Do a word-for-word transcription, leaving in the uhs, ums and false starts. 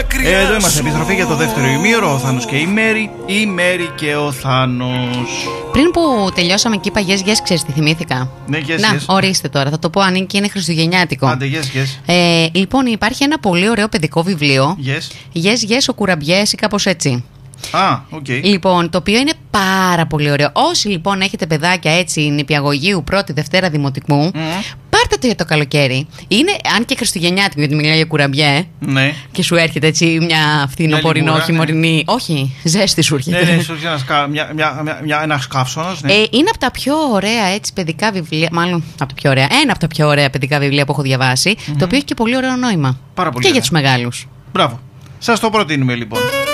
μακριά. Εδώ είμαστε, επιστροφή για το δεύτερο ημίωρο. Ο Θάνος και η Μέρη. Η Μέρη και ο Θάνος. Πριν που τελειώσαμε και είπα yes, yes, ξέρεις τι θυμήθηκα? Ναι, yes, Να, yes. ορίστε τώρα, θα το πω αν είναι και είναι χριστουγεννιάτικο. Άντε, yes, yes. Ε, λοιπόν, υπάρχει ένα πολύ ωραίο παιδικό βιβλίο. Yes. Yes, yes, ο Κουραμπιές ή κάπως έτσι. Α, οκ. Okay. Λοιπόν, το οποίο είναι πάρα πολύ ωραίο. Όσοι λοιπόν έχετε παιδάκια έτσι νηπιαγωγείου, πρώτη, δευτέρα δημοτικού, mm. πάρτε το για το καλοκαίρι. Είναι, αν και χριστουγεννιάτικο, γιατί μιλάει για κουραμπιέ. Ναι. Και σου έρχεται έτσι μια φθινοπορεινό, χειμωρινή. Ναι. Όχι, ζέστη σου έρχεται. Ναι, ναι, σου έρχεται ένα, μια, μια, μια, ένα καύσωνας. Ναι. Ε, είναι από τα πιο ωραία έτσι παιδικά βιβλία. Μάλλον από τα πιο ωραία. Ένα από τα πιο ωραία παιδικά βιβλία που έχω διαβάσει. Mm-hmm. Το οποίο έχει και πολύ ωραίο νόημα. Πάρα πολύ και ωραία. Για τους μεγάλους. Μπράβο. Σας το προτείνουμε λοιπόν.